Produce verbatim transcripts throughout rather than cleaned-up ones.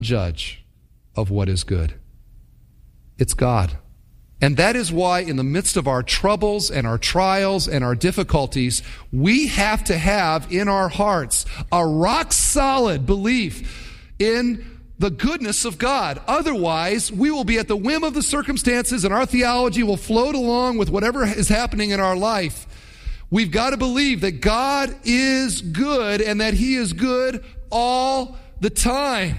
judge of what is good. It's God. And that is why in the midst of our troubles and our trials and our difficulties, we have to have in our hearts a rock-solid belief in the goodness of God. Otherwise, we will be at the whim of the circumstances and our theology will float along with whatever is happening in our life. We've got to believe that God is good and that He is good all the time.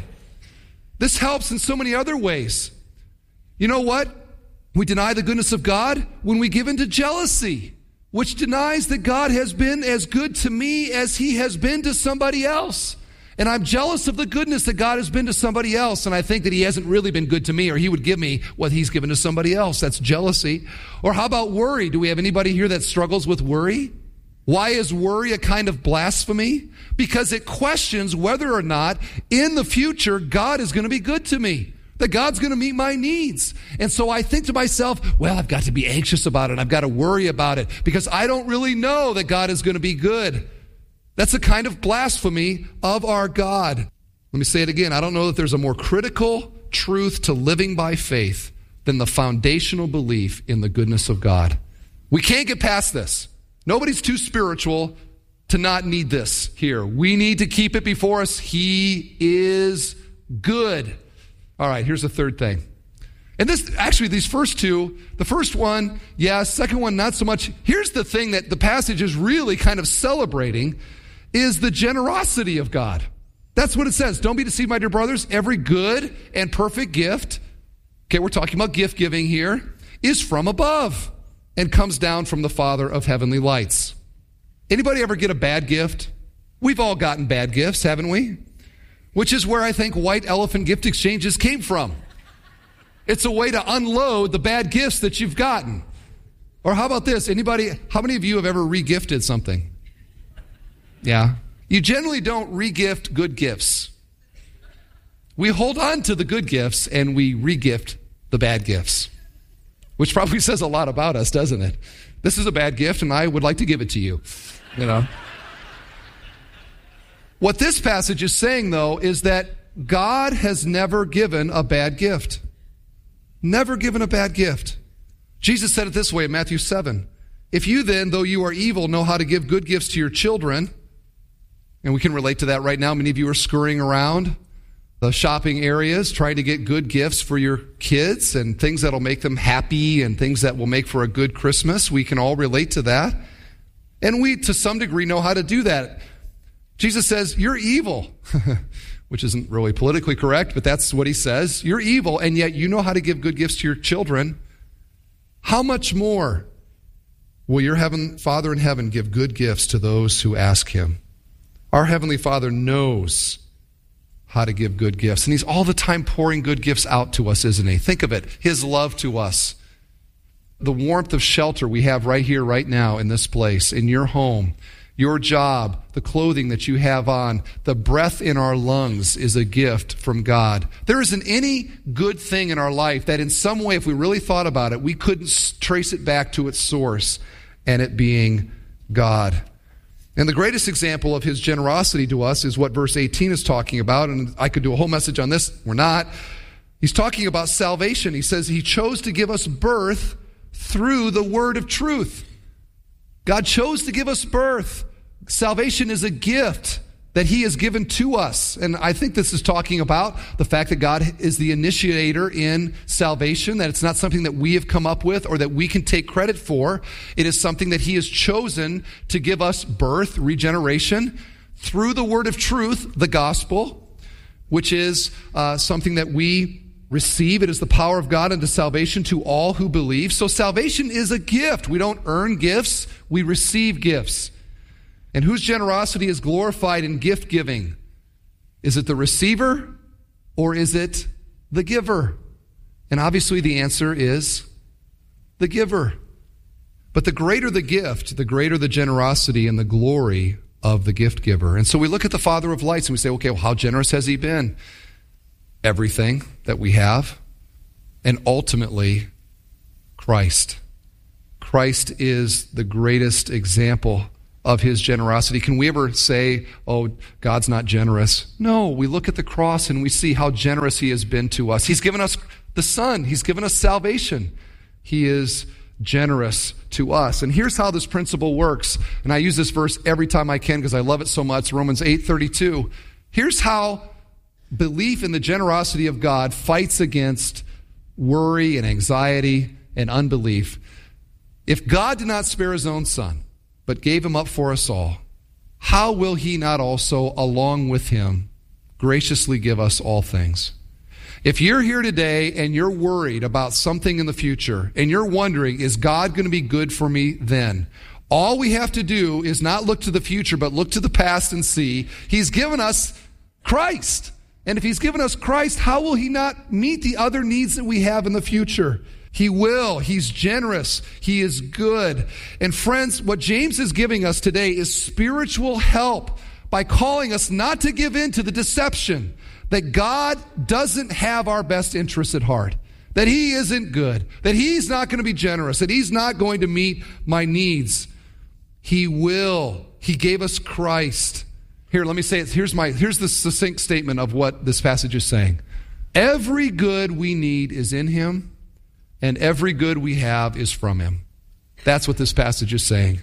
This helps in so many other ways. You know what? We deny the goodness of God when we give in to jealousy, which denies that God has been as good to me as He has been to somebody else. And I'm jealous of the goodness that God has been to somebody else, and I think that He hasn't really been good to me, or He would give me what He's given to somebody else. That's jealousy. Or how about worry? Do we have anybody here that struggles with worry? Why is worry a kind of blasphemy? Because it questions whether or not in the future God is going to be good to me, that God's going to meet my needs. And so I think to myself, well, I've got to be anxious about it. I've got to worry about it because I don't really know that God is going to be good. That's a kind of blasphemy of our God. Let me say it again. I don't know that there's a more critical truth to living by faith than the foundational belief in the goodness of God. We can't get past this. Nobody's too spiritual to not need this here. We need to keep it before us. He is good. All right, here's the third thing. And this, actually, these first two, the first one, yeah, second one, not so much. Here's the thing that the passage is really kind of celebrating is the generosity of God. That's what it says. Don't be deceived, my dear brothers. Every good and perfect gift, okay, we're talking about gift giving here, is from above and comes down from the Father of heavenly lights. Anybody ever get a bad gift? We've all gotten bad gifts, haven't we? Which is where I think white elephant gift exchanges came from. It's a way to unload the bad gifts that you've gotten. Or how about this? Anybody, how many of you have ever re-gifted something? Yeah. You generally don't re-gift good gifts. We hold on to the good gifts and we re-gift the bad gifts. Which probably says a lot about us, doesn't it? This is a bad gift and I would like to give it to you. You know? What this passage is saying, though, is that God has never given a bad gift. Never given a bad gift. Jesus said it this way in Matthew seven. If you then, though you are evil, know how to give good gifts to your children, and we can relate to that right now. Many of you are scurrying around the shopping areas trying to get good gifts for your kids and things that will make them happy and things that will make for a good Christmas. We can all relate to that. And we, to some degree, know how to do that. Jesus says, you're evil, which isn't really politically correct, but that's what He says. You're evil, and yet you know how to give good gifts to your children. How much more will your heaven, Father in heaven give good gifts to those who ask Him? Our Heavenly Father knows how to give good gifts, and He's all the time pouring good gifts out to us, isn't He? Think of it, His love to us. The warmth of shelter we have right here, right now, in this place, in your home, your job, the clothing that you have on, the breath in our lungs is a gift from God. There isn't any good thing in our life that in some way, if we really thought about it, we couldn't trace it back to its source, and it being God. And the greatest example of His generosity to us is what verse eighteen is talking about, and I could do a whole message on this. We're not. He's talking about salvation. He says He chose to give us birth through the word of truth. God chose to give us birth. Salvation is a gift that He has given to us. And I think this is talking about the fact that God is the initiator in salvation, that it's not something that we have come up with or that we can take credit for. It is something that He has chosen to give us birth, regeneration, through the word of truth, the gospel, which is uh, something that we receive. It is the power of God unto salvation to all who believe. So salvation is a gift. We don't earn gifts, we receive gifts. And whose generosity is glorified in gift giving? Is it the receiver or is it the giver? And obviously the answer is the giver. But the greater the gift, the greater the generosity and the glory of the gift giver. And so we look at the Father of lights and we say, okay, well, how generous has He been? Everything that we have, and ultimately Christ. Christ is the greatest example of his generosity. Can we ever say, oh, God's not generous? No, we look at the cross and we see how generous he has been to us. He's given us the Son. He's given us salvation. He is generous to us. And here's how this principle works. And I use this verse every time I can because I love it so much. Romans eight thirty-two. Here's how belief in the generosity of God fights against worry and anxiety and unbelief. If God did not spare his own Son, but gave him up for us all, how will he not also, along with him, graciously give us all things? If you're here today and you're worried about something in the future, and you're wondering, is God going to be good for me then? All we have to do is not look to the future, but look to the past and see he's given us Christ. And if he's given us Christ, how will he not meet the other needs that we have in the future? He will. He's generous. He is good. And friends, what James is giving us today is spiritual help by calling us not to give in to the deception that God doesn't have our best interests at heart, that he isn't good, that he's not going to be generous, that he's not going to meet my needs. He will. He gave us Christ. Here, let me say it. Here's my, here's the succinct statement of what this passage is saying. Every good we need is in him, and every good we have is from him. That's what this passage is saying.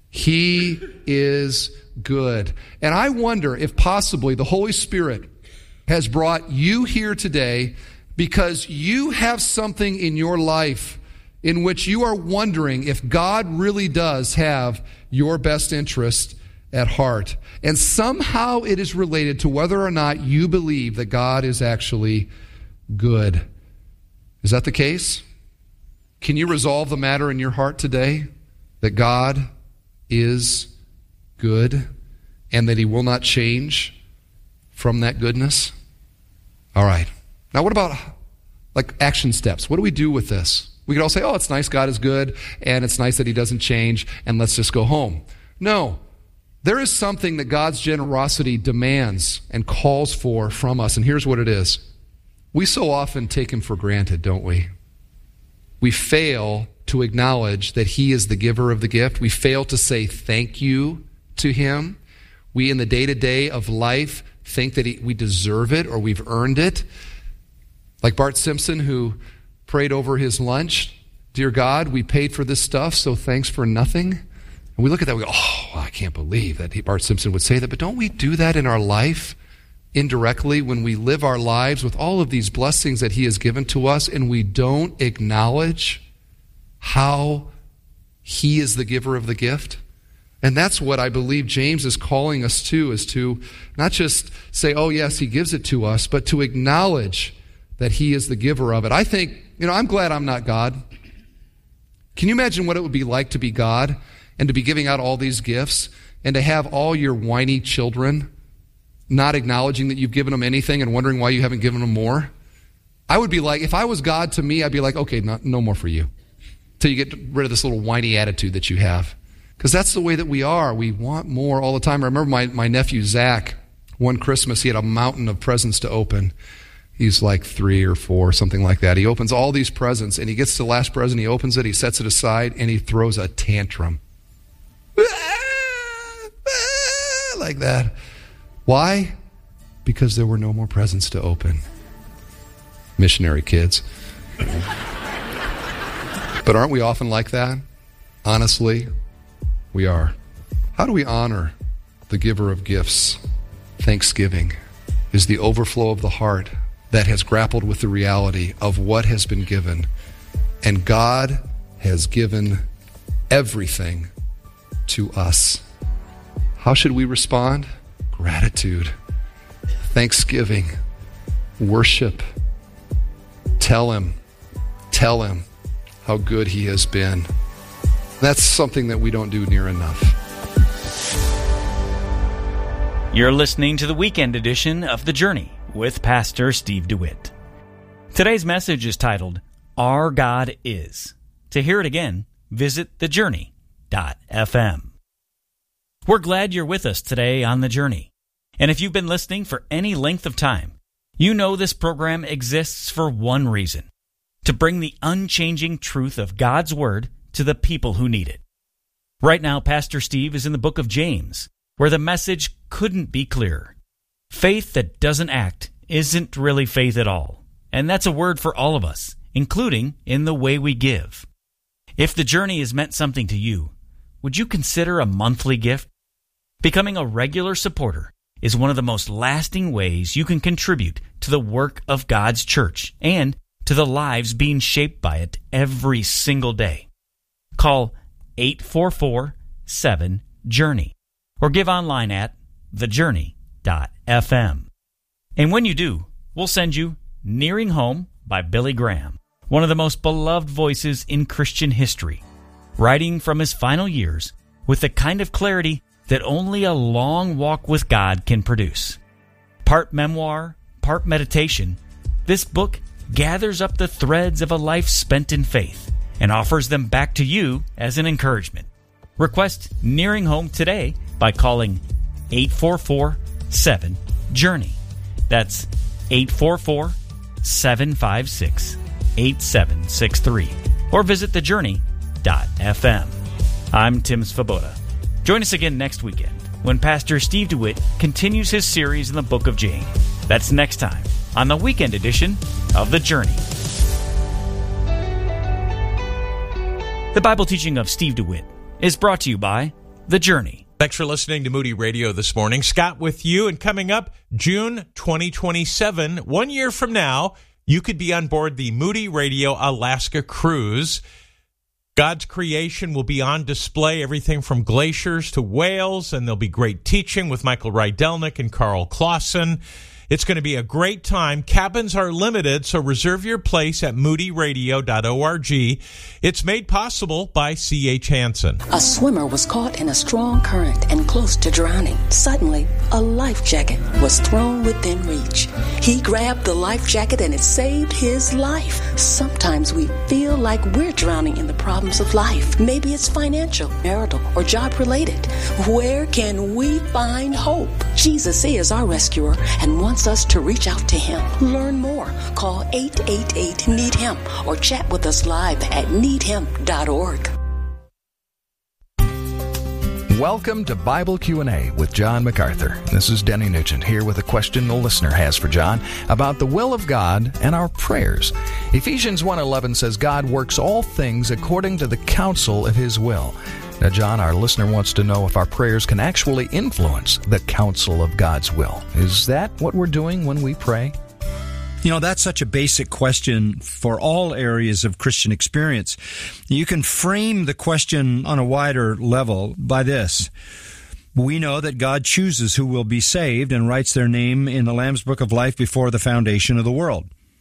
He is good. And I wonder if possibly the Holy Spirit has brought you here today because you have something in your life in which you are wondering if God really does have your best interest at heart. And somehow it is related to whether or not you believe that God is actually good. Is that the case? Can you resolve the matter in your heart today that God is good and that he will not change from that goodness? All right. Now what about like action steps? What do we do with this? We could all say, oh, it's nice, God is good, and it's nice that he doesn't change, and let's just go home. No. There is something that God's generosity demands and calls for from us, and here's what it is. We so often take him for granted, don't we? We fail to acknowledge that he is the giver of the gift. We fail to say thank you to him. We, in the day-to-day of life, think that he, we deserve it or we've earned it. Like Bart Simpson, who prayed over his lunch, dear God, we paid for this stuff, so thanks for nothing. And we look at that and we go, oh, I can't believe that he, Bart Simpson would say that. But don't we do that in our life indirectly when we live our lives with all of these blessings that he has given to us and we don't acknowledge how he is the giver of the gift? And that's what I believe James is calling us to, is to not just say, oh yes, he gives it to us, but to acknowledge that he is the giver of it. I think, you know, I'm glad I'm not God. Can you imagine what it would be like to be God and to be giving out all these gifts and to have all your whiny children not acknowledging that you've given them anything and wondering why you haven't given them more? I would be like, if I was God to me, I'd be like, okay, no, no more for you. Till you get rid of this little whiny attitude that you have. Because that's the way that we are. We want more all the time. I remember my, my nephew, Zach, one Christmas, he had a mountain of presents to open. He's like three or four, something like that. He opens all these presents, and he gets to the last present, he opens it, he sets it aside, and he throws a tantrum. Like that. Why? Because there were no more presents to open. Missionary kids. But aren't we often like that? Honestly, we are. How do we honor the giver of gifts? Thanksgiving is the overflow of the heart that has grappled with the reality of what has been given. And God has given everything to us. How should we respond? Gratitude, thanksgiving, worship. Tell him, tell him how good he has been. That's something that we don't do near enough. You're listening to the weekend edition of The Journey with Pastor Steve DeWitt. Today's message is titled, Our God Is. To hear it again, visit the journey dot f m. We're glad you're with us today on The Journey. And if you've been listening for any length of time, you know this program exists for one reason: to bring the unchanging truth of God's Word to the people who need it. Right now, Pastor Steve is in the book of James, where the message couldn't be clearer. Faith that doesn't act isn't really faith at all. And that's a word for all of us, including in the way we give. If the journey has meant something to you, would you consider a monthly gift? Becoming a regular supporter is one of the most lasting ways you can contribute to the work of God's church and to the lives being shaped by it every single day. Call eight four four, seven, journey or give online at the journey dot f m. And when you do, we'll send you Nearing Home by Billy Graham, one of the most beloved voices in Christian history, writing from his final years with the kind of clarity that only a long walk with God can produce. Part memoir, part meditation, this book gathers up the threads of a life spent in faith and offers them back to you as an encouragement. Request Nearing Home today by calling eight four four, seven, journey. That's eight four four, seven five six, eight seven six three or visit the journey dot f m. I'm Tim Svoboda. Join us again next weekend when Pastor Steve DeWitt continues his series in the book of James. That's next time on the weekend edition of The Journey. The Bible teaching of Steve DeWitt is brought to you by The Journey. Thanks for listening to Moody Radio this morning. Scott with you, and coming up, June twenty twenty-seven, one year from now, you could be on board the Moody Radio Alaska cruise. God's creation will be on display, everything from glaciers to whales, and there'll be great teaching with Michael Rydelnik and Carl Clausen. It's going to be a great time. Cabins are limited, so reserve your place at moody radio dot org. It's made possible by C H Hansen. A swimmer was caught in a strong current and close to drowning. Suddenly, a life jacket was thrown within reach. He grabbed the life jacket and it saved his life. Sometimes we feel like we're drowning in the problems of life. Maybe it's financial, marital, or job-related. Where can we find hope? Jesus is our rescuer and wants us to reach out to him. Learn more. Call eight eight eight, need him or chat with us live at need him dot org. Welcome to Bible Q and A with John MacArthur. This is Denny Nugent here with a question the listener has for John about the will of God and our prayers. Ephesians one eleven says God works all things according to the counsel of his will. Now, John, our listener wants to know if our prayers can actually influence the counsel of God's will. Is that what we're doing when we pray? You know, that's such a basic question for all areas of Christian experience. You can frame the question on a wider level by this. We know that God chooses who will be saved and writes their name in the Lamb's Book of Life before the foundation of the world.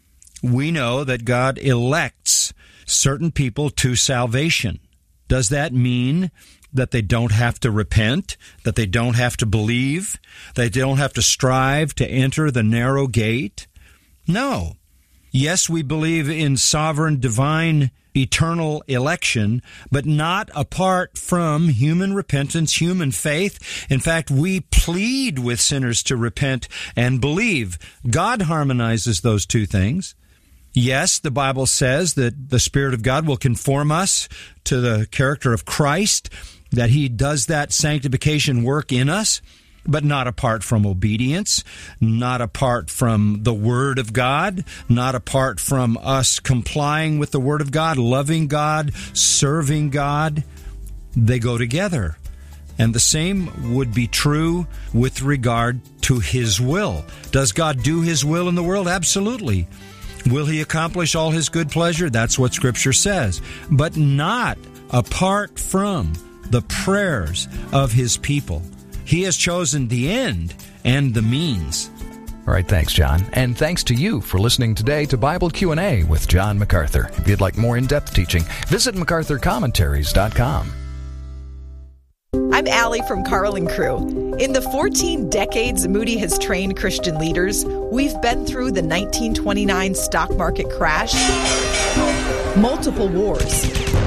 We know that God elects certain people to salvation. Does that mean that they don't have to repent, that they don't have to believe, they don't have to strive to enter the narrow gate? No. Yes, we believe in sovereign, divine, eternal election, but not apart from human repentance, human faith. In fact, we plead with sinners to repent and believe. God harmonizes those two things. Yes, the Bible says that the Spirit of God will conform us to the character of Christ, that he does that sanctification work in us, but not apart from obedience, not apart from the Word of God, not apart from us complying with the Word of God, loving God, serving God. They go together. And the same would be true with regard to his will. Does God do his will in the world? Absolutely. Will he accomplish all his good pleasure? That's what Scripture says. But not apart from the prayers of his people. He has chosen the end and the means. All right, thanks, John. And thanks to you for listening today to Bible Q and A with John MacArthur. If you'd like more in-depth teaching, visit macarthur commentaries dot com. I'm Allie from Carl and Crew. In the fourteen decades Moody has trained Christian leaders, we've been through the nineteen twenty-nine stock market crash, multiple wars,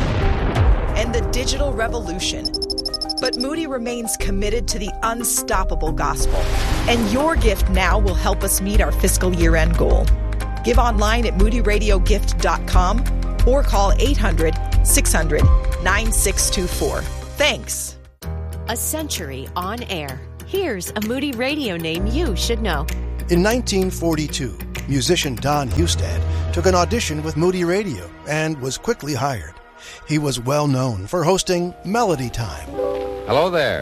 and the digital revolution. But Moody remains committed to the unstoppable gospel, and your gift now will help us meet our fiscal year-end goal. Give online at moody radio gift dot com or call eight hundred, six hundred, nine six two four. Thanks. A century on air. Here's a Moody Radio name you should know. In nineteen forty-two, musician Don Hustad took an audition with Moody Radio and was quickly hired. He was well known for hosting Melody Time. Hello there.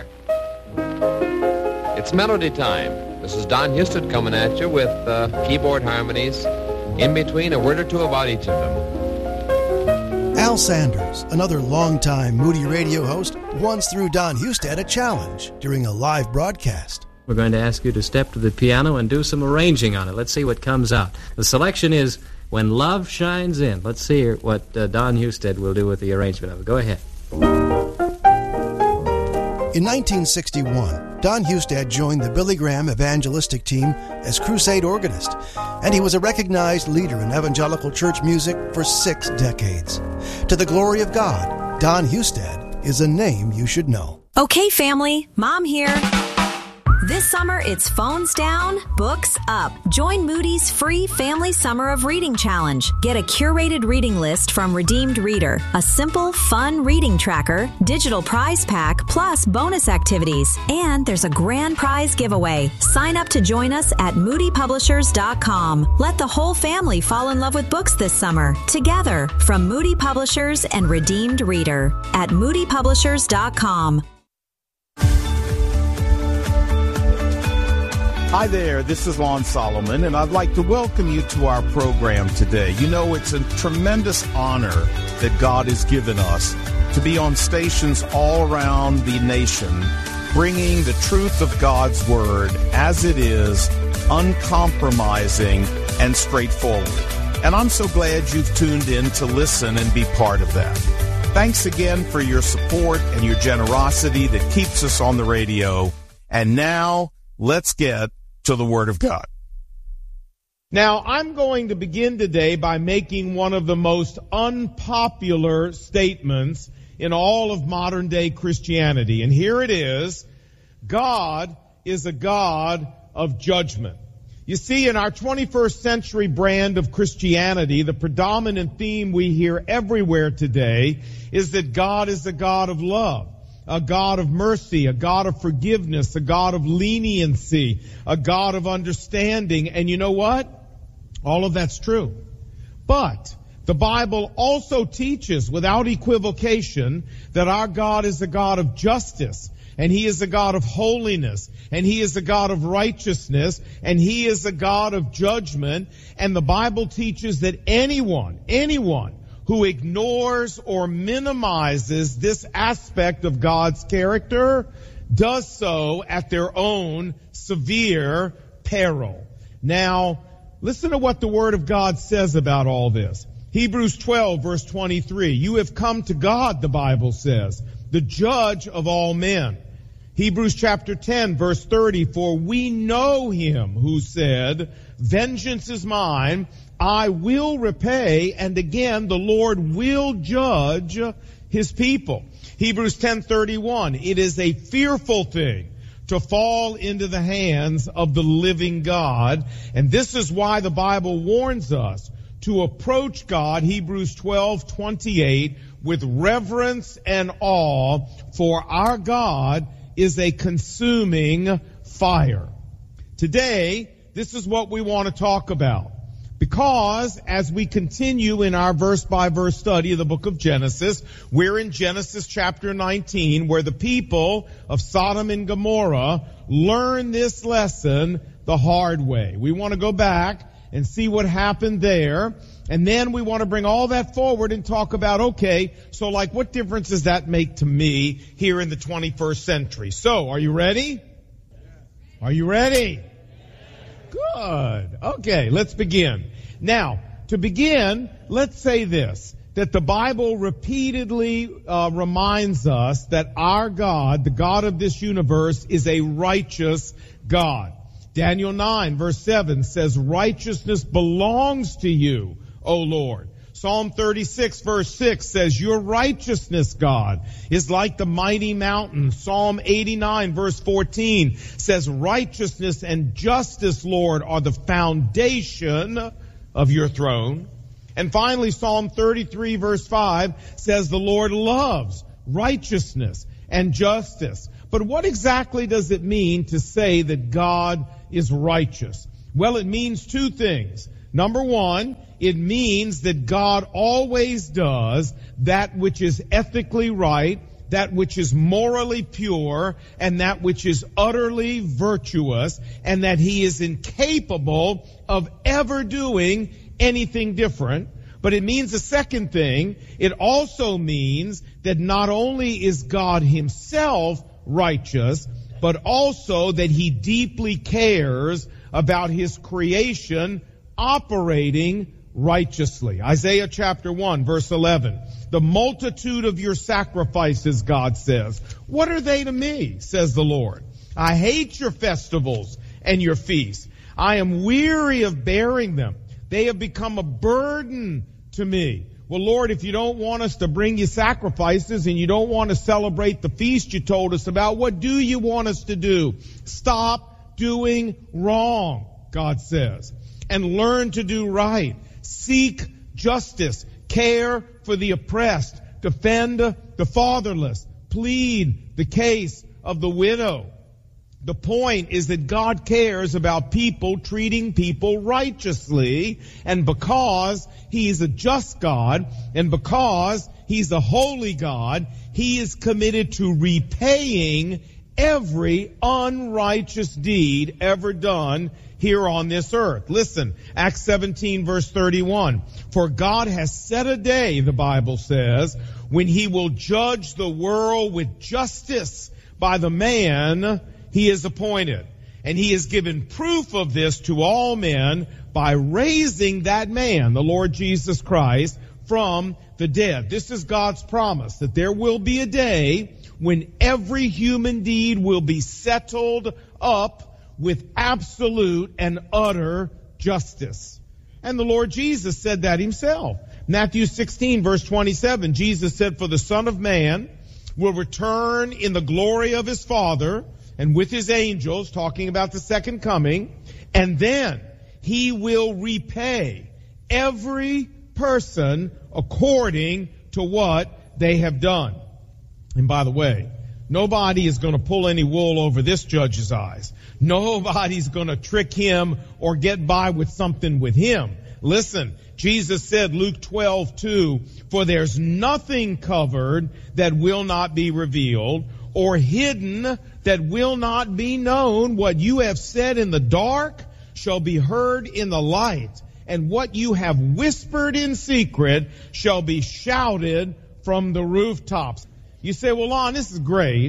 It's Melody Time. This is Don Hustad coming at you with uh, keyboard harmonies, in between a word or two about each of them. Al Sanders, another longtime Moody Radio host, once threw Don Hustad a challenge during a live broadcast. We're going to ask you to step to the piano and do some arranging on it. Let's see what comes out. The selection is When Love Shines In. Let's see what uh, Don Hustad will do with the arrangement of it. Go ahead. In nineteen sixty-one, Don Hustad joined the Billy Graham evangelistic team as crusade organist, and he was a recognized leader in evangelical church music for six decades. To the glory of God, Don Hustad is a name you should know. Okay, family, Mom here. This summer, it's phones down, books up. Join Moody's free Family Summer of Reading Challenge. Get a curated reading list from Redeemed Reader, a simple, fun reading tracker, digital prize pack, plus bonus activities. And there's a grand prize giveaway. Sign up to join us at moody publishers dot com. Let the whole family fall in love with books this summer, together, from Moody Publishers and Redeemed Reader at moody publishers dot com. Hi there, this is Lon Solomon, and I'd like to welcome you to our program today. You know, it's a tremendous honor that God has given us to be on stations all around the nation, bringing the truth of God's Word as it is, uncompromising and straightforward. And I'm so glad you've tuned in to listen and be part of that. Thanks again for your support and your generosity that keeps us on the radio. And now, let's get to the Word of God. Now, I'm going to begin today by making one of the most unpopular statements in all of modern-day Christianity. And here it is: God is a God of judgment. You see, in our twenty-first century brand of Christianity, the predominant theme we hear everywhere today is that God is a God of love, a God of mercy, a God of forgiveness, a God of leniency, a God of understanding. And you know what? All of that's true. But the Bible also teaches without equivocation that our God is a God of justice, and He is a God of holiness, and He is a God of righteousness, and He is a God of judgment. And the Bible teaches that anyone, anyone who ignores or minimizes this aspect of God's character does so at their own severe peril. Now, listen to what the Word of God says about all this. Hebrews twelve, verse twenty-three. You have come to God, the Bible says, the judge of all men. Hebrews chapter ten, verse thirty. For we know Him who said, vengeance is mine, I will repay, and again the Lord will judge His people. Hebrews ten thirty-one, it is a fearful thing to fall into the hands of the living God. And this is why the Bible warns us to approach God, Hebrews twelve twenty-eight, with reverence and awe, for our God is a consuming fire. Today, this is what we want to talk about. Because as we continue in our verse-by-verse study of the book of Genesis, we're in Genesis chapter nineteen, where the people of Sodom and Gomorrah learn this lesson the hard way. We want to go back and see what happened there, and then we want to bring all that forward and talk about, okay, so like what difference does that make to me here in the twenty-first century? So, are you ready? Are you ready? Good. Okay, let's begin. Now, to begin, let's say this, that the Bible repeatedly uh, reminds us that our God, the God of this universe, is a righteous God. Daniel nine, verse seven says, righteousness belongs to you, O Lord. Psalm thirty-six, verse six says, your righteousness, God, is like the mighty mountain. Psalm eighty-nine, verse fourteen says, righteousness and justice, Lord, are the foundation of your throne. And finally, Psalm thirty-three, verse five says, the Lord loves righteousness and justice. But what exactly does it mean to say that God is righteous? Well, it means two things. Number one, it means that God always does that which is ethically right, that which is morally pure, and that which is utterly virtuous, and that he is incapable of ever doing anything different. But it means a second thing. It also means that not only is God himself righteous, but also that he deeply cares about his creation operating righteously. Isaiah chapter one, verse eleven. The multitude of your sacrifices, God says. What are they to me, says the Lord? I hate your festivals and your feasts. I am weary of bearing them. They have become a burden to me. Well, Lord, if you don't want us to bring you sacrifices and you don't want to celebrate the feast you told us about, what do you want us to do? Stop doing wrong, God says, and learn to do right. Seek justice. Care for the oppressed. Defend the fatherless. Plead the case of the widow. The point is that God cares about people treating people righteously, and because He's a just God, and because He's a holy God, He is committed to repaying every unrighteous deed ever done here on this earth. Listen, Acts seventeen verse thirty-one. For God has set a day, the Bible says, when He will judge the world with justice by the man He is appointed. And He has given proof of this to all men by raising that man, the Lord Jesus Christ, from the dead. This is God's promise, that there will be a day when every human deed will be settled up with absolute and utter justice. And the Lord Jesus said that Himself. Matthew sixteen verse twenty-seven, Jesus said, for the Son of Man will return in the glory of His Father and with His angels, talking about the second coming, and then He will repay every person according to what they have done. And by the way, nobody is going to pull any wool over this judge's eyes. Nobody's going to trick him or get by with something with him. Listen, Jesus said, Luke twelve two, for there's nothing covered that will not be revealed, or hidden that will not be known. What you have said in the dark shall be heard in the light, and what you have whispered in secret shall be shouted from the rooftops. You say, well, Lon, this is great,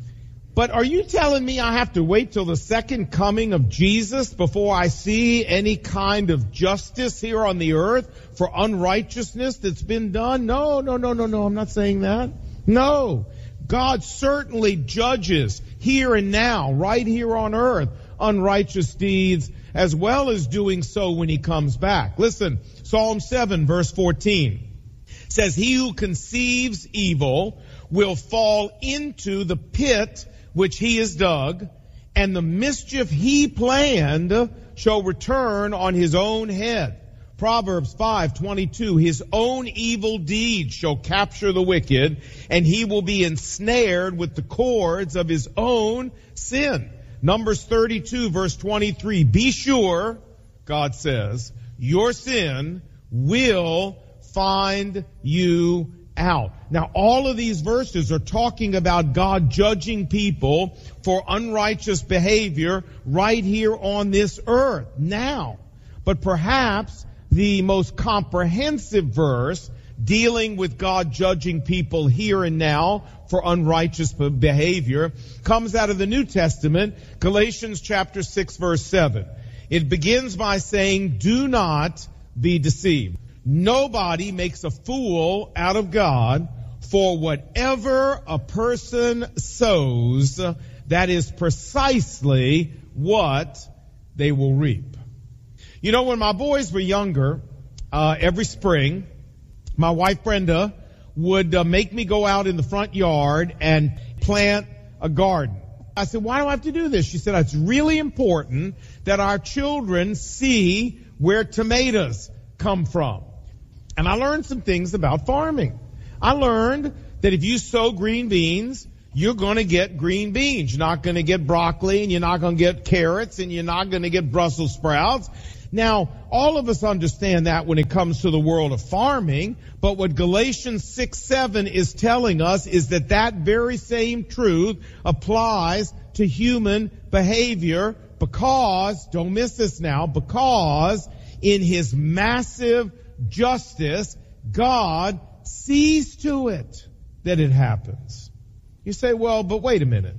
but are you telling me I have to wait till the second coming of Jesus before I see any kind of justice here on the earth for unrighteousness that's been done? No, no, no, no, no, I'm not saying that. No. God certainly judges here and now, right here on earth, unrighteous deeds, as well as doing so when He comes back. Listen, Psalm seven verse fourteen says, he who conceives evil will fall into the pit which he has dug, and the mischief he planned shall return on his own head. Proverbs five twenty-two, his own evil deeds shall capture the wicked, and he will be ensnared with the cords of his own sin. Numbers thirty-two verse twenty-three, be sure, God says, your sin will find you out. Now, all of these verses are talking about God judging people for unrighteous behavior right here on this earth now. But perhaps the most comprehensive verse dealing with God judging people here and now for unrighteous behavior comes out of the New Testament, Galatians chapter six verse seven. It begins by saying, do not be deceived. Nobody makes a fool out of God, for whatever a person sows, that is precisely what they will reap. You know, when my boys were younger, uh, every spring, my wife Brenda would uh, make me go out in the front yard and plant a garden. I said, why do I have to do this? She said, it's really important that our children see where tomatoes come from. And I learned some things about farming. I learned that if you sow green beans, you're going to get green beans. You're not going to get broccoli, and you're not going to get carrots, and you're not going to get Brussels sprouts. Now, all of us understand that when it comes to the world of farming, but what Galatians six seven is telling us is that that very same truth applies to human behavior because, don't miss this now, because in his massive justice, God sees to it that it happens. You say, well, but wait a minute.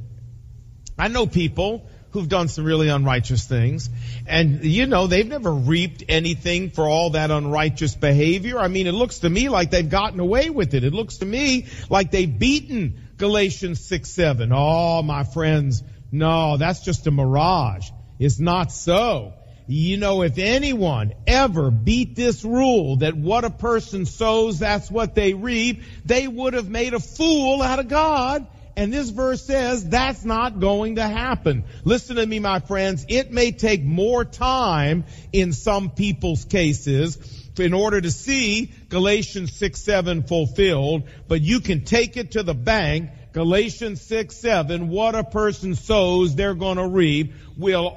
I know people who've done some really unrighteous things, and you know, they've never reaped anything for all that unrighteous behavior. I mean, it looks to me like they've gotten away with it. It looks to me like they've beaten Galatians six seven. Oh, my friends, no, that's just a mirage. It's not so. You know, if anyone ever beat this rule that what a person sows, that's what they reap, they would have made a fool out of God. And this verse says that's not going to happen. Listen to me, my friends. It may take more time in some people's cases in order to see Galatians six seven fulfilled, but you can take it to the bank. Galatians six seven, what a person sows, they're going to reap, will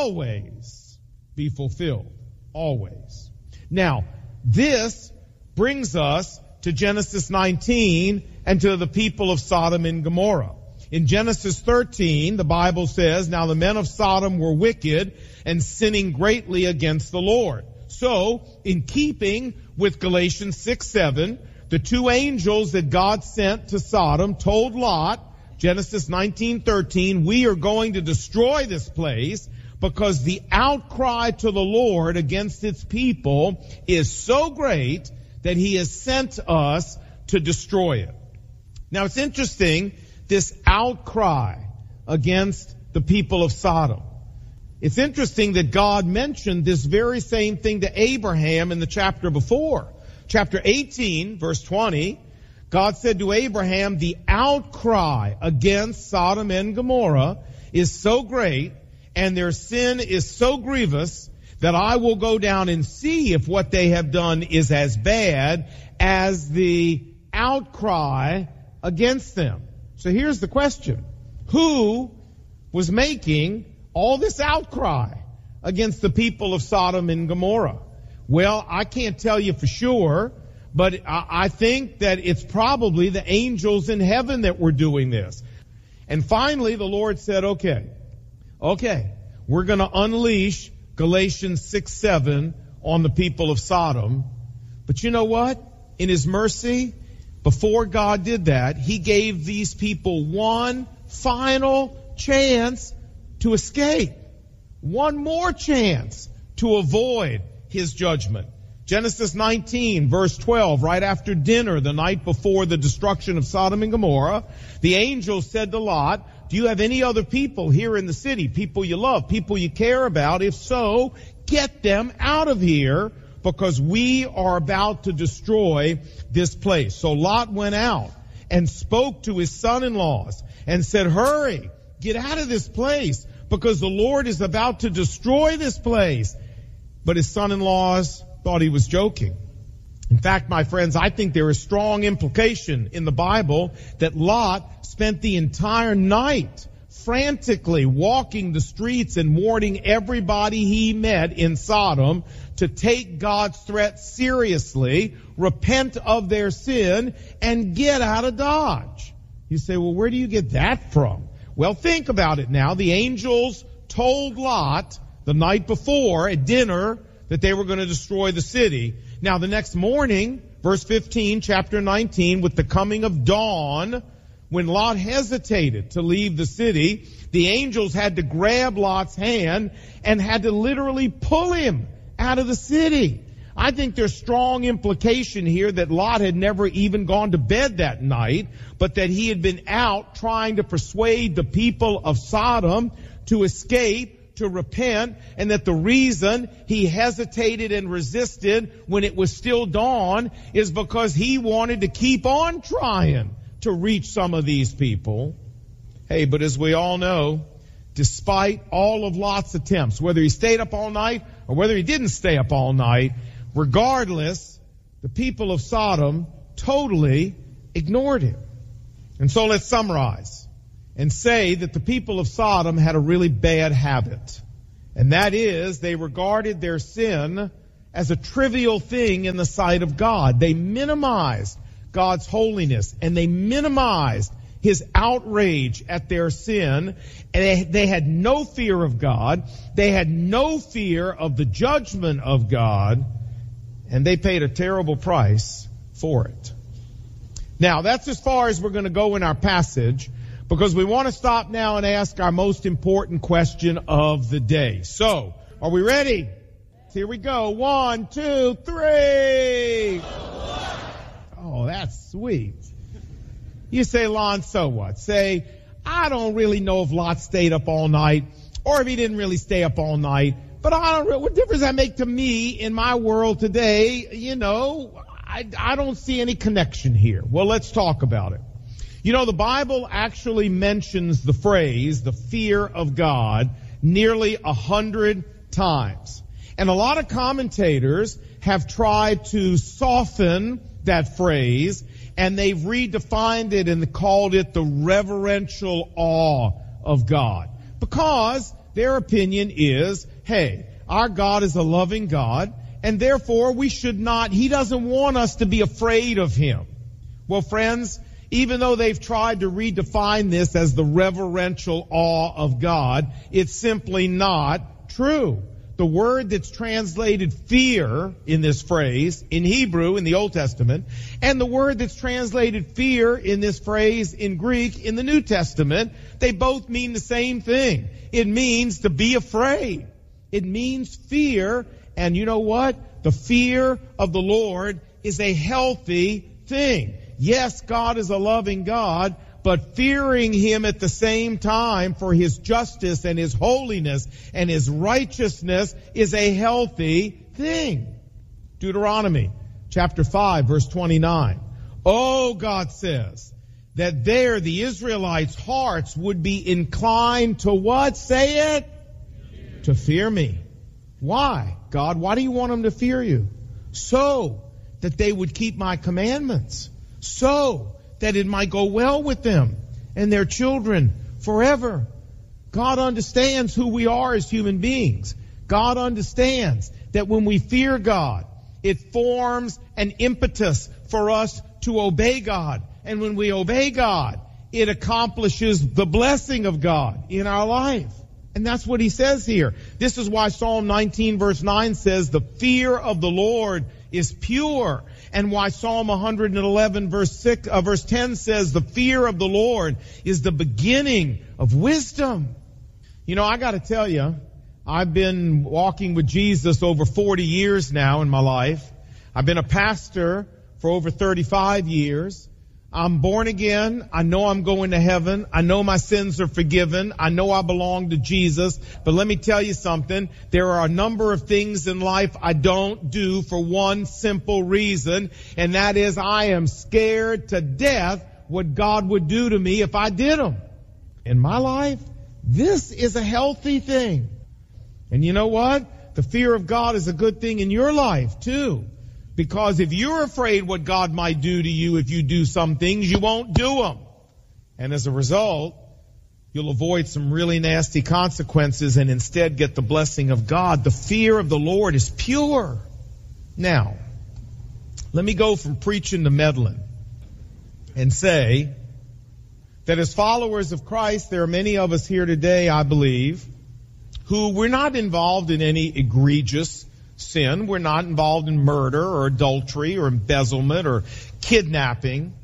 always be fulfilled. Always. Now, this brings us to Genesis nineteen and to the people of Sodom and Gomorrah. In Genesis thirteen, the Bible says, now the men of Sodom were wicked and sinning greatly against the Lord. So, in keeping with Galatians six seven, the two angels that God sent to Sodom told Lot, Genesis nineteen thirteen, we are going to destroy this place because the outcry to the Lord against its people is so great that he has sent us to destroy it. Now, it's interesting, this outcry against the people of Sodom. It's interesting that God mentioned this very same thing to Abraham in the chapter before. Chapter eighteen, verse twenty, God said to Abraham, the outcry against Sodom and Gomorrah is so great and their sin is so grievous that I will go down and see if what they have done is as bad as the outcry against them. So here's the question. Who was making all this outcry against the people of Sodom and Gomorrah? Well, I can't tell you for sure, but I think that it's probably the angels in heaven that were doing this. And finally, the Lord said, okay, okay, we're going to unleash Galatians six seven on the people of Sodom. But you know what? In his mercy, before God did that, he gave these people one final chance to escape. One more chance to avoid his judgment. Genesis nineteen, verse twelve, right after dinner the night before the destruction of Sodom and Gomorrah, the angel said to Lot, do you have any other people here in the city, people you love, people you care about? If so, get them out of here, because we are about to destroy this place. So Lot went out and spoke to his son-in-laws and said, hurry, get out of this place, because the Lord is about to destroy this place. But his son-in-laws thought he was joking. In fact, my friends, I think there is strong implication in the Bible that Lot spent the entire night frantically walking the streets and warning everybody he met in Sodom to take God's threat seriously, repent of their sin, and get out of Dodge. You say, well, where do you get that from? Well, think about it now. The angels told Lot the night before at dinner that they were going to destroy the city. Now, the next morning, verse fifteen, chapter nineteen, with the coming of dawn, when Lot hesitated to leave the city, the angels had to grab Lot's hand and had to literally pull him out of the city. I think there's strong implication here that Lot had never even gone to bed that night, but that he had been out trying to persuade the people of Sodom to escape, to repent, and that the reason he hesitated and resisted when it was still dawn is because he wanted to keep on trying to reach some of these people. Hey, but as we all know, despite all of Lot's attempts, whether he stayed up all night or whether he didn't stay up all night, regardless, the people of Sodom totally ignored him. And so let's summarize. and say that the people of Sodom had a really bad habit. And that is, they regarded their sin as a trivial thing in the sight of God. They minimized God's holiness, and they minimized His outrage at their sin. And they, they had no fear of God. They had no fear of the judgment of God. And they paid a terrible price for it. Now, that's as far as we're going to go in our passage, because we want to stop now and ask our most important question of the day. So, are we ready? Here we go. One, two, three. Oh, that's sweet. You say, Lon, so what? Say, I don't really know if Lot stayed up all night or if he didn't really stay up all night. But I don't really, what difference does that make to me in my world today? You know, I, I don't see any connection here. Well, let's talk about it. You know, the Bible actually mentions the phrase, the fear of God, nearly a hundred times. And a lot of commentators have tried to soften that phrase, and they've redefined it and called it the reverential awe of God. Because their opinion is, hey, our God is a loving God, and therefore we should not, He doesn't want us to be afraid of Him. Well, friends, even though they've tried to redefine this as the reverential awe of God, it's simply not true. The word that's translated fear in this phrase in Hebrew in the Old Testament, and the word that's translated fear in this phrase in Greek in the New Testament, they both mean the same thing. It means to be afraid. It means fear, and you know what? The fear of the Lord is a healthy thing. Yes, God is a loving God, but fearing Him at the same time for His justice and His holiness and His righteousness is a healthy thing. Deuteronomy chapter five, verse twenty-nine. Oh, God says that there the Israelites' hearts would be inclined to what? Say it? To fear me. Why? God, why do you want them to fear you? So that they would keep my commandments. So that it might go well with them and their children forever. God understands who we are as human beings. God understands that when we fear God, it forms an impetus for us to obey God. And when we obey God, it accomplishes the blessing of God in our life. And that's what He says here. This is why Psalm nineteen verse nine says, the fear of the Lord is pure. And why Psalm one eleven verse six, uh, verse ten says, the fear of the Lord is the beginning of wisdom. You know, I got to tell you, I've been walking with Jesus over forty years now in my life. I've been a pastor for over thirty-five years. I'm born again. I know I'm going to heaven. I know my sins are forgiven. I know I belong to Jesus. But let me tell you something. There are a number of things in life I don't do for one simple reason, and that is I am scared to death what God would do to me if I did them. In my life, this is a healthy thing. And you know what? The fear of God is a good thing in your life, too. Because if you're afraid what God might do to you if you do some things, you won't do them. And as a result, you'll avoid some really nasty consequences and instead get the blessing of God. The fear of the Lord is pure. Now, let me go from preaching to meddling and say that as followers of Christ, there are many of us here today, I believe, who we're not involved in any egregious sin. We're not involved in murder or adultery or embezzlement or kidnapping,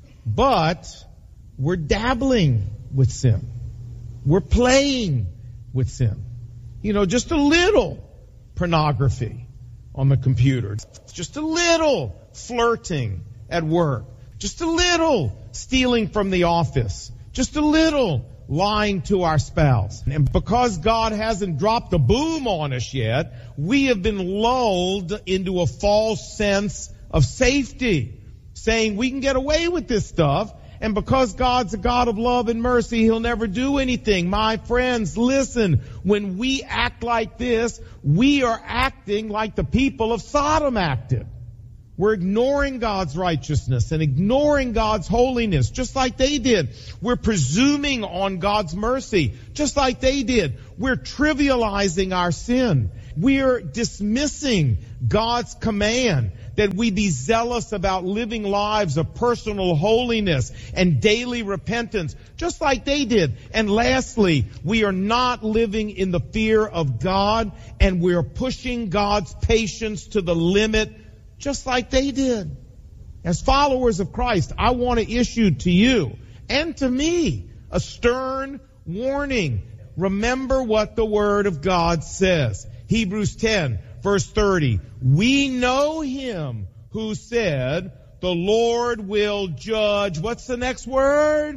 but we're dabbling with sin. We're playing with sin. You know, just a little pornography on the computer. Just a little flirting at work. Just a little stealing from the office. Just a little lying to our spouse. And because God hasn't dropped the boom on us yet, we have been lulled into a false sense of safety, saying we can get away with this stuff, and because God's a God of love and mercy, He'll never do anything. My friends, listen, when we act like this, we are acting like the people of Sodom acted. We're ignoring God's righteousness and ignoring God's holiness, just like they did. We're presuming on God's mercy, just like they did. We're trivializing our sin. We're dismissing God's command that we be zealous about living lives of personal holiness and daily repentance, just like they did. And lastly, we are not living in the fear of God, and we're pushing God's patience to the limit, just like they did. As followers of Christ, I want to issue to you and to me a stern warning. Remember what the Word of God says. Hebrews ten, verse thirty. We know him who said, the Lord will judge, what's the next word?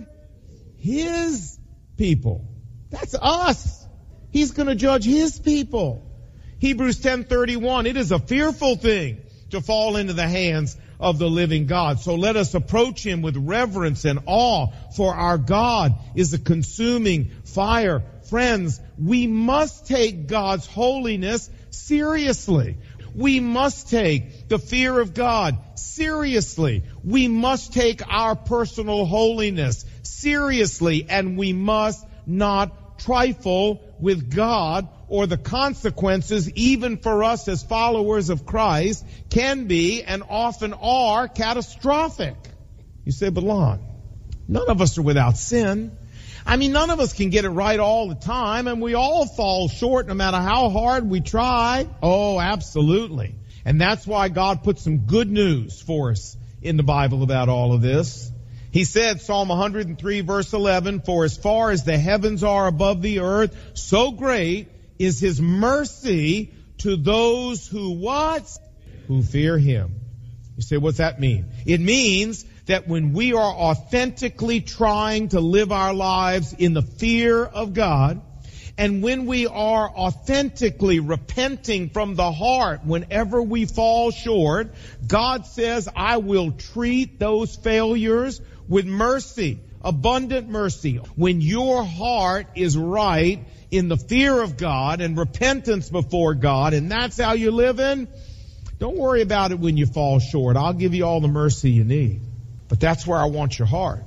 His people. That's us. He's going to judge his people. Hebrews ten thirty-one. It is a fearful thing to fall into the hands of the living God. So let us approach him with reverence and awe, for our God is a consuming fire. Friends, we must take God's holiness seriously. We must take the fear of God seriously. We must take our personal holiness seriously, and we must not trifle with God, or the consequences, even for us as followers of Christ, can be and often are catastrophic. You say, but Lon, none of us are without sin. I mean, none of us can get it right all the time, and we all fall short no matter how hard we try. Oh, absolutely. And that's why God put some good news for us in the Bible about all of this. He said, Psalm one hundred three, verse eleven, for as far as the heavens are above the earth, so great is his mercy to those who what? Who fear him. You say, what's that mean? It means that when we are authentically trying to live our lives in the fear of God, and when we are authentically repenting from the heart whenever we fall short, God says, I will treat those failures with mercy, abundant mercy. When your heart is right in the fear of God and repentance before God, and that's how you're living, don't worry about it when you fall short. I'll give you all the mercy you need. But that's where I want your heart.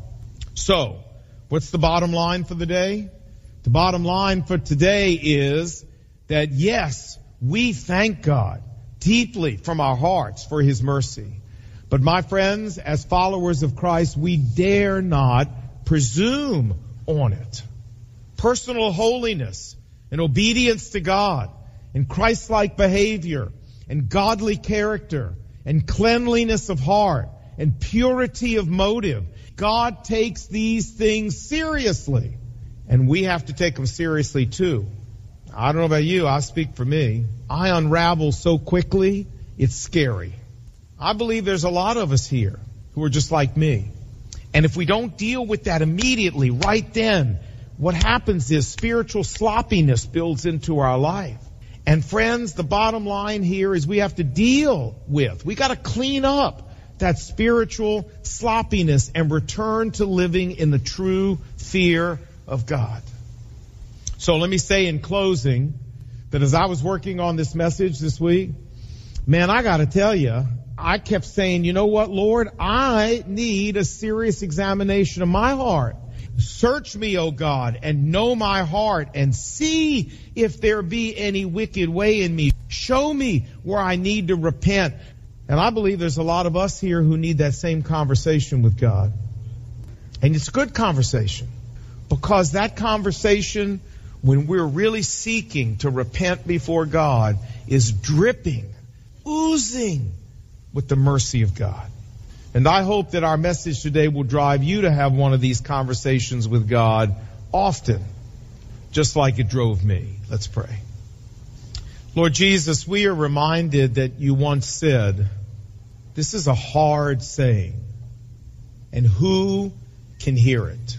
So, what's the bottom line for the day? The bottom line for today is that, yes, we thank God deeply from our hearts for his mercy. But my friends, as followers of Christ, we dare not presume on it. Personal holiness and obedience to God and Christ-like behavior and godly character and cleanliness of heart and purity of motive. God takes these things seriously, and we have to take them seriously too. I don't know about you, I speak for me. I unravel so quickly, it's scary. I believe there's a lot of us here who are just like me. And if we don't deal with that immediately, right then, what happens is spiritual sloppiness builds into our life. And friends, the bottom line here is we have to deal with, we got to clean up that spiritual sloppiness and return to living in the true fear of God. So let me say in closing that as I was working on this message this week, man, I got to tell you, I kept saying, you know what, Lord, I need a serious examination of my heart. Search me, O God, and know my heart, and see if there be any wicked way in me. Show me where I need to repent. And I believe there's a lot of us here who need that same conversation with God. And it's a good conversation, because that conversation, when we're really seeking to repent before God, is dripping, oozing with the mercy of God. And I hope that our message today will drive you to have one of these conversations with God often, just like it drove me. Let's pray. Lord Jesus, we are reminded that you once said, this is a hard saying, and who can hear it?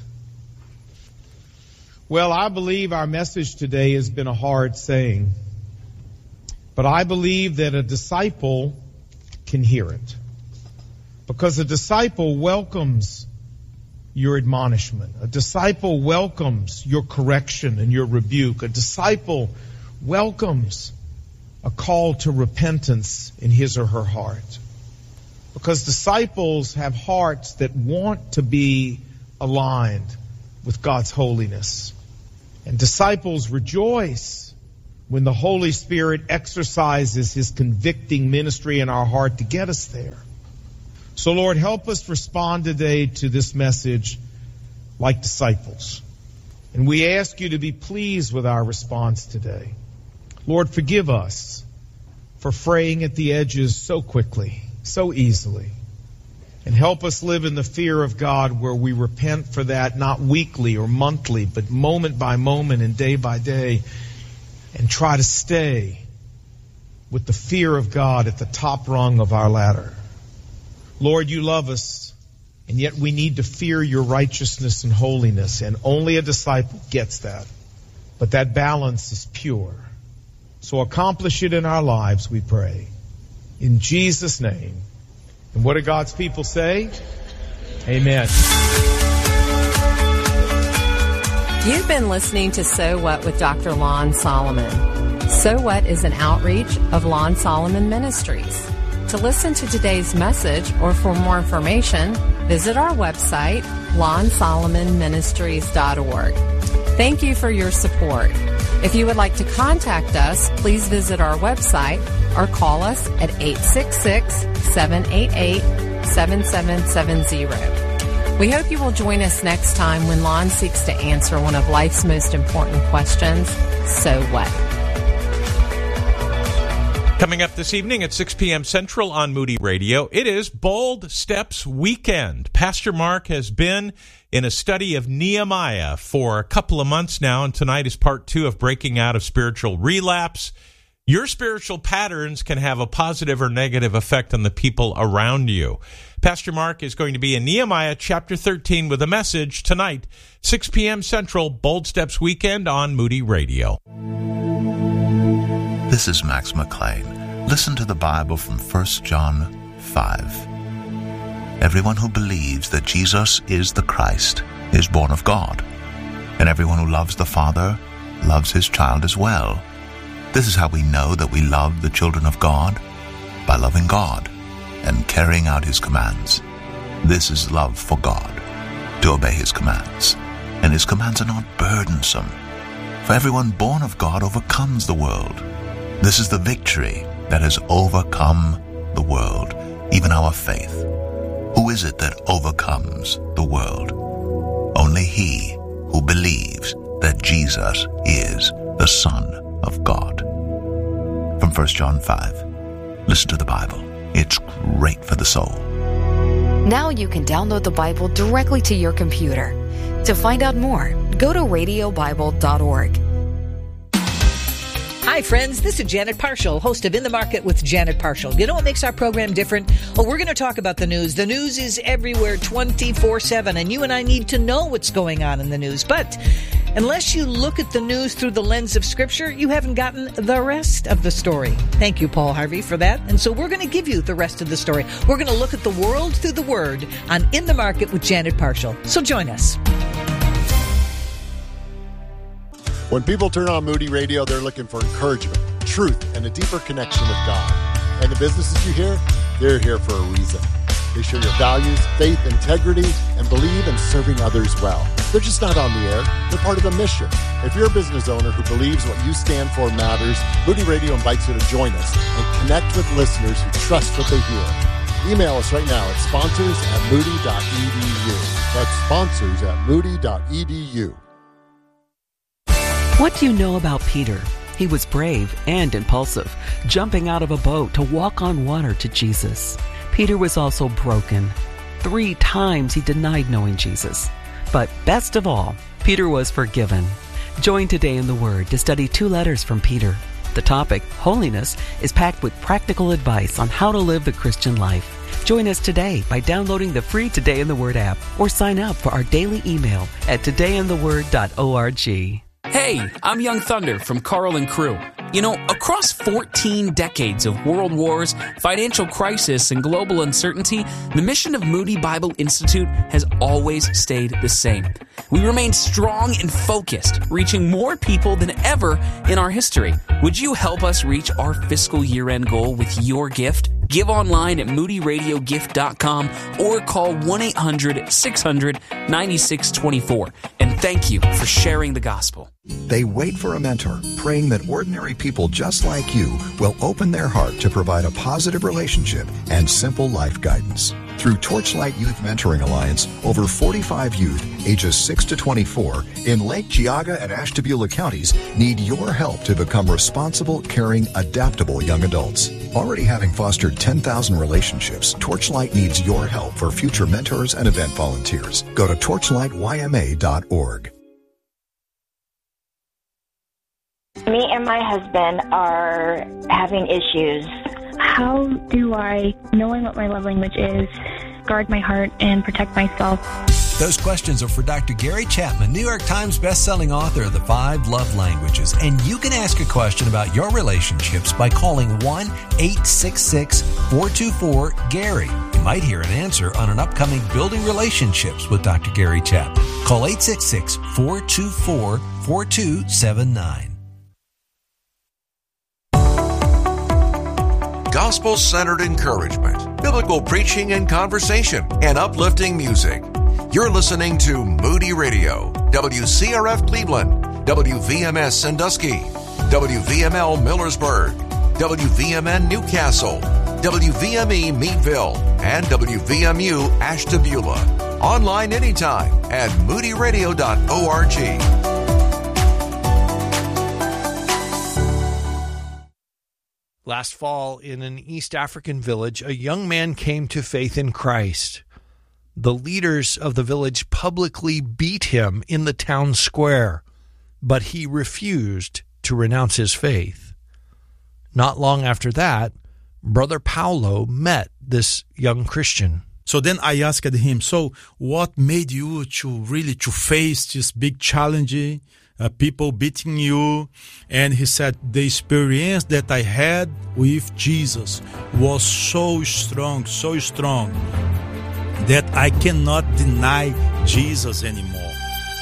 Well, I believe our message today has been a hard saying, but I believe that a disciple can hear it. Because a disciple welcomes your admonishment. A disciple welcomes your correction and your rebuke. A disciple welcomes a call to repentance in his or her heart. Because disciples have hearts that want to be aligned with God's holiness. And disciples rejoice when the Holy Spirit exercises His convicting ministry in our heart to get us there. So, Lord, help us respond today to this message like disciples. And we ask you to be pleased with our response today. Lord, forgive us for fraying at the edges so quickly, so easily. And help us live in the fear of God where we repent for that, not weekly or monthly, but moment by moment and day by day, and try to stay with the fear of God at the top rung of our ladder. Lord, you love us, and yet we need to fear your righteousness and holiness, and only a disciple gets that. But that balance is pure. So accomplish it in our lives, we pray. In Jesus' name. And what do God's people say? Amen. You've been listening to So What with Doctor Lon Solomon. So What is an outreach of Lon Solomon Ministries. To listen to today's message or for more information, visit our website, lon solomon ministries dot org. Thank you for your support. If you would like to contact us, please visit our website or call us at eight six six, seven eight eight, seven seven seven zero. We hope you will join us next time when Lon seeks to answer one of life's most important questions, so what? Coming up this evening at six p.m. Central on Moody Radio, it is Bold Steps Weekend. Pastor Mark has been in a study of Nehemiah for a couple of months now, and tonight is part two of Breaking Out of Spiritual Relapse. Your spiritual patterns can have a positive or negative effect on the people around you. Pastor Mark is going to be in Nehemiah chapter thirteen with a message tonight, six p.m. Central, Bold Steps Weekend on Moody Radio. This is Max McLean. Listen to the Bible from First John five. Everyone who believes that Jesus is the Christ is born of God, and everyone who loves the Father loves his child as well. This is how we know that we love the children of God, by loving God and carrying out his commands. This is love for God, to obey his commands, and his commands are not burdensome. For everyone born of God overcomes the world. This is the victory that has overcome the world, even our faith. Who is it that overcomes the world? Only he who believes that Jesus is the Son of God. From First John five. Listen to the Bible. It's great for the soul. Now you can download the Bible directly to your computer. To find out more, go to radio bible dot org. Hi, friends. This is Janet Parshall, host of In the Market with Janet Parshall. You know what makes our program different? Well, we're going to talk about the news. The news is everywhere twenty-four seven, and you and I need to know what's going on in the news. But unless you look at the news through the lens of Scripture, you haven't gotten the rest of the story. Thank you, Paul Harvey, for that. And so we're going to give you the rest of the story. We're going to look at the world through the Word on In the Market with Janet Parshall. So join us. When people turn on Moody Radio, they're looking for encouragement, truth, and a deeper connection with God. And the businesses you hear, they're here for a reason. They share your values, faith, integrity, and believe in serving others well. They're just not on the air. They're part of the mission. If you're a business owner who believes what you stand for matters, Moody Radio invites you to join us and connect with listeners who trust what they hear. Email us right now at sponsors at moody dot e d u. That's sponsors at moody dot e d u. What do you know about Peter? He was brave and impulsive, jumping out of a boat to walk on water to Jesus. Peter was also broken. Three times he denied knowing Jesus. But best of all, Peter was forgiven. Join Today in the Word to study two letters from Peter. The topic, holiness, is packed with practical advice on how to live the Christian life. Join us today by downloading the free Today in the Word app or sign up for our daily email at today in the word dot org. Hey, I'm Young Thunder from Carl and Crew. You know, across fourteen decades of world wars, financial crisis, and global uncertainty, the mission of Moody Bible Institute has always stayed the same. We remain strong and focused, reaching more people than ever in our history. Would you help us reach our fiscal year-end goal with your gift? Give online at moody radio gift dot com or call one eight hundred six hundred ninety-six twenty-four. And thank you for sharing the gospel. They wait for a mentor, praying that ordinary people just like you will open their heart to provide a positive relationship and simple life guidance. Through Torchlight Youth Mentoring Alliance, over forty-five youth ages six to twenty-four in Lake Geauga and Ashtabula counties need your help to become responsible, caring, adaptable young adults. Already having fostered ten thousand relationships, Torchlight needs your help for future mentors and event volunteers. Go to torchlight y m a dot org. Me and my husband are having issues. How do I, knowing what my love language is, guard my heart and protect myself? Those questions are for Doctor Gary Chapman, New York Times bestselling author of The Five Love Languages. And you can ask a question about your relationships by calling one eight six six, four two four, Gary. You might hear an answer on an upcoming Building Relationships with Doctor Gary Chapman. Call eight six six, four two four, four two seven nine. Gospel-centered encouragement, biblical preaching and conversation, and uplifting music. You're listening to Moody Radio, W C R F Cleveland, W V M S Sandusky, W V M L Millersburg, W V M N Newcastle, W V M E Meadville, and W V M U Ashtabula. Online anytime at moody radio dot org. Last fall, in an East African village, a young man came to faith in Christ. The leaders of the village publicly beat him in the town square, but he refused to renounce his faith. Not long after that, Brother Paulo met this young Christian. So then I asked him, so what made you to really to face this big challenge, uh, people beating you? And he said, the experience that I had with Jesus was so strong, so strong, that I cannot deny Jesus anymore.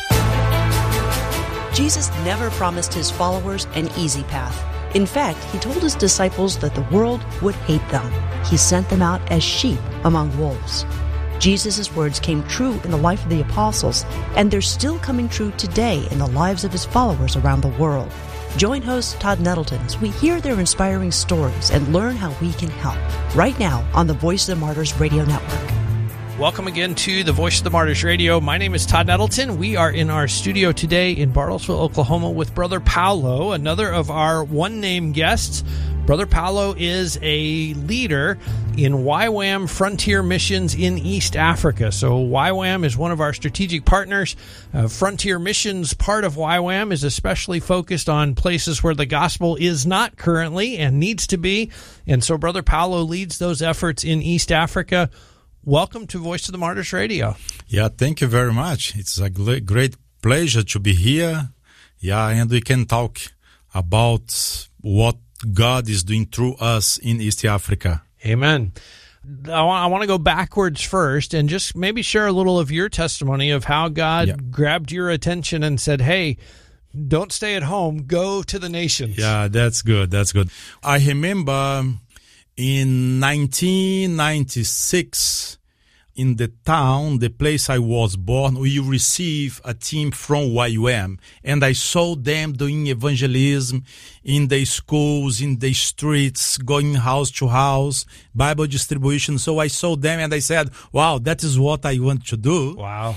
Jesus never promised his followers an easy path. In fact, he told his disciples that the world would hate them. He sent them out as sheep among wolves. Jesus' words came true in the life of the apostles, and they're still coming true today in the lives of his followers around the world. Join host Todd Nettleton as we hear their inspiring stories and learn how we can help. Right now on the Voice of the Martyrs Radio Network. Welcome again to the Voice of the Martyrs Radio. My name is Todd Nettleton. We are in our studio today in Bartlesville, Oklahoma with Brother Paulo, another of our one-name guests. Brother Paulo is a leader in Y WAM Frontier Missions in East Africa. So Y WAM is one of our strategic partners. Uh, Frontier Missions, part of Y WAM, is especially focused on places where the gospel is not currently and needs to be. And so Brother Paulo leads those efforts in East Africa. Welcome to Voice of the Martyrs Radio. Yeah, thank you very much. It's a great pleasure to be here. Yeah, and we can talk about what God is doing through us in East Africa. Amen. I want, I want to go backwards first and just maybe share a little of your testimony of how God yeah. grabbed your attention and said, hey, don't stay at home, go to the nations. Yeah, that's good. That's good. I remember in nineteen ninety-six, in the town, the place I was born, we received a team from Y WAM, and I saw them doing evangelism in the schools, in the streets, going house to house, Bible distribution. So I saw them and I said, wow, that is what I want to do. Wow.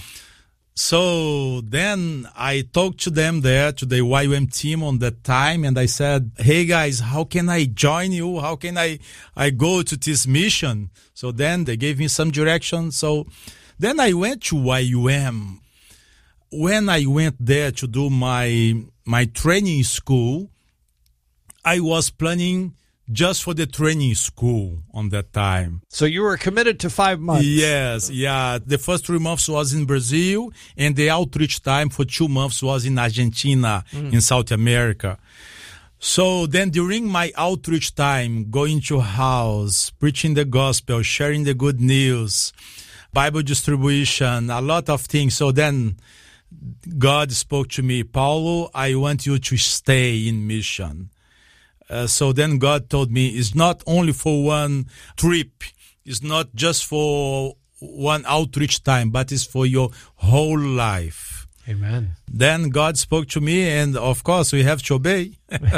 So then I talked to them there, to the Y WAM team on that time, and I said, hey guys, how can I join you? How can I, I go to this mission? So then they gave me some direction. So then I went to Y WAM. When I went there to do my, my training school, I was planning just for the training school on that time. So you were committed to five months. Yes, yeah. The first three months was in Brazil, and the outreach time for two months was in Argentina, mm. in South America. So then during my outreach time, going to house, preaching the gospel, sharing the good news, Bible distribution, a lot of things. So then God spoke to me, Paulo, I want you to stay in mission. Uh, so then God told me, it's not only for one trip, it's not just for one outreach time, but it's for your whole life. Amen. Then God spoke to me, and of course we have to obey.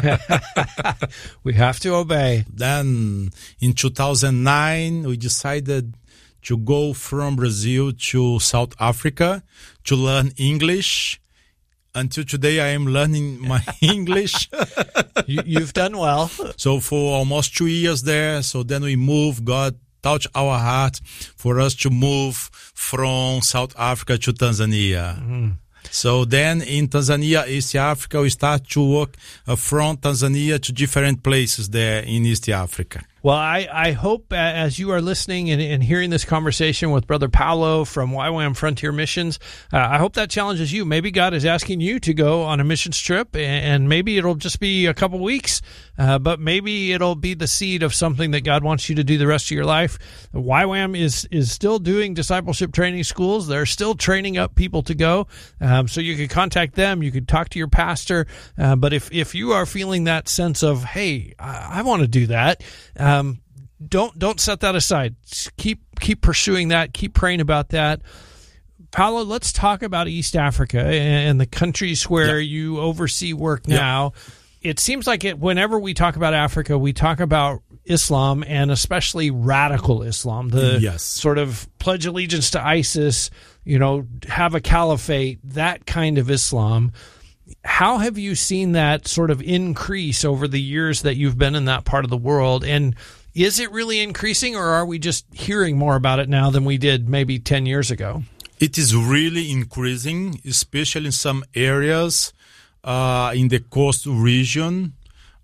We have to obey. Then in two thousand nine, we decided to go from Brazil to South Africa to learn English. Until today, I am learning my English. you, you've done well. So for almost two years there, so then we moved. God touched our heart for us to move from South Africa to Tanzania. Mm-hmm. So then in Tanzania, East Africa, we start to work uh, from Tanzania to different places there in East Africa. Well, I, I hope as you are listening and, and hearing this conversation with Brother Paulo from Y WAM Frontier Missions, uh, I hope that challenges you. Maybe God is asking you to go on a missions trip, and maybe it'll just be a couple weeks, uh, but maybe it'll be the seed of something that God wants you to do the rest of your life. Y WAM is, is still doing discipleship training schools. They're still training up people to go, um, so you could contact them. You could talk to your pastor, uh, but if, if you are feeling that sense of, hey, I, I want to do that, uh, Um, don't don't set that aside. Keep keep pursuing that. Keep praying about that. Paulo, let's talk about East Africa and the countries where yep. you oversee work now. Yep. It seems like it. Whenever we talk about Africa, we talk about Islam, and especially radical Islam. The yes. sort of pledge allegiance to ISIS, you know, have a caliphate, that kind of Islam. How have you seen that sort of increase over the years that you've been in that part of the world? And is it really increasing, or are we just hearing more about it now than we did maybe ten years ago? It is really increasing, especially in some areas uh, in the coast region.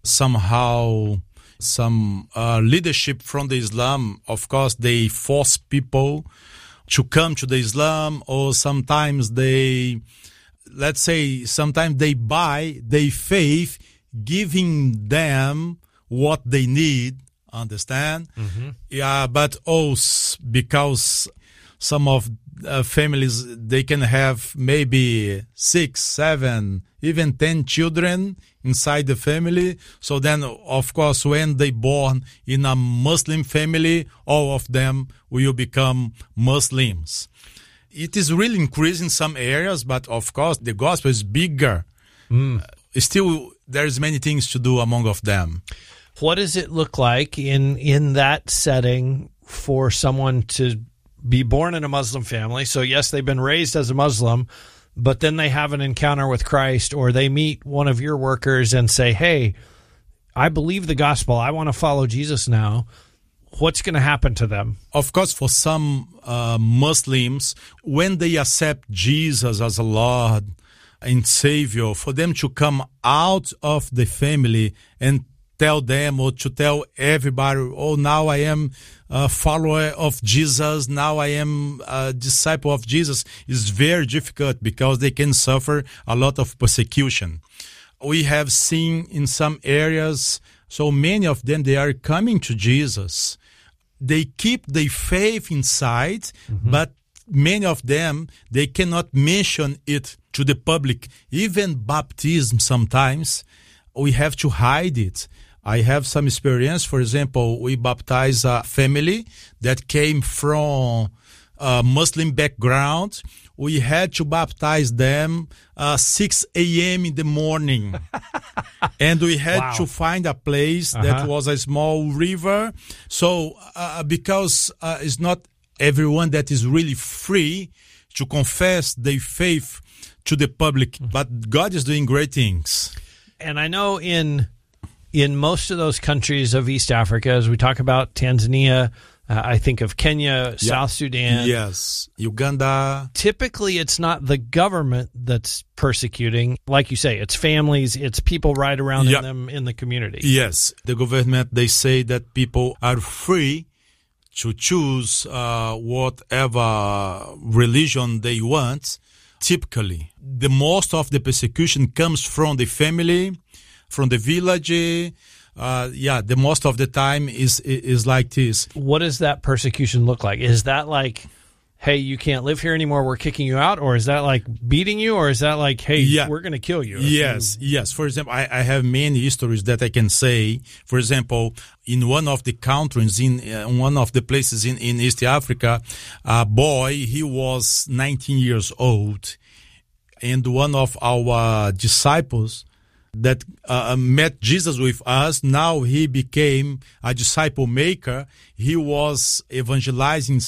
Somehow, some uh, leadership from the Islam, of course, they force people to come to the Islam, or sometimes they... Let's say sometimes they buy their faith, giving them what they need, understand? Mm-hmm. Yeah, but also because some of uh, families, they can have maybe six, seven, even ten children inside the family. So then, of course, when they born in a Muslim family, all of them will become Muslims. It is really increasing in some areas, but of course the gospel is bigger. Mm. Uh, still, there's many things to do among of them. What does it look like in, in that setting for someone to be born in a Muslim family? So yes, they've been raised as a Muslim, but then they have an encounter with Christ, or they meet one of your workers and say, hey, I believe the gospel. I want to follow Jesus now. What's going to happen to them? Of course, for some uh, Muslims, when they accept Jesus as a Lord and Savior, for them to come out of the family and tell them, or to tell everybody, oh, now I am a follower of Jesus, now I am a disciple of Jesus, is very difficult because they can suffer a lot of persecution. We have seen in some areas, so many of them, they are coming to Jesus. They keep their faith inside, mm-hmm. but many of them, they cannot mention it to the public. Even baptism sometimes, we have to hide it. I have some experience. For example, we baptized a family that came from a Muslim background. We had to baptize them uh, six a.m. in the morning. And we had wow. to find a place uh-huh. that was a small river. So uh, because uh, it's not everyone that is really free to confess their faith to the public, but God is doing great things. And I know in in most of those countries of East Africa, as we talk about Tanzania, Uh, I think of Kenya, yeah. South Sudan. Yes, Uganda. Typically, it's not the government that's persecuting. Like you say, it's families, it's people right around yeah. in them in the community. Yes, the government, they say that people are free to choose uh, whatever religion they want. Typically, the most of the persecution comes from the family, from the village. Uh, yeah, the most of the time is is like this. What does that persecution look like? Is that like, hey, you can't live here anymore, we're kicking you out? Or is that like beating you? Or is that like, hey, Yeah. we're going to kill you? Yes, you... yes. For example, I, I have many stories that I can say. For example, in one of the countries, in uh, one of the places in, in East Africa, a boy, he was nineteen years old. And one of our disciples that uh, met Jesus with us, now he became a disciple maker. He was evangelizing